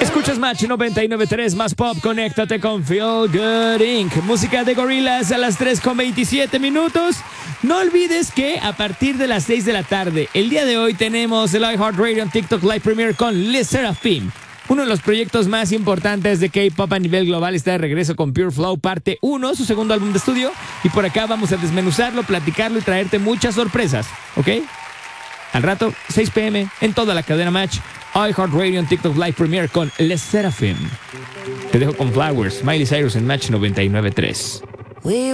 Escuchas Match 99.3 más pop, conéctate con Feel Good Inc. Música de Gorillaz a las 3:27. No olvides que a partir de las 6 de la tarde, el día de hoy tenemos el iHeartRadio TikTok Live Premiere con Le Sserafim. Uno de los proyectos más importantes de K-pop a nivel global está de regreso con Pure Flow parte 1, su segundo álbum de estudio. Y por acá vamos a desmenuzarlo, platicarlo y traerte muchas sorpresas, ¿ok? Al rato, 6 p.m. en toda la cadena Match, iHeartRadio TikTok Live Premiere con Le Sserafim. Te dejo con Flowers, Miley Cyrus en Match 99.3.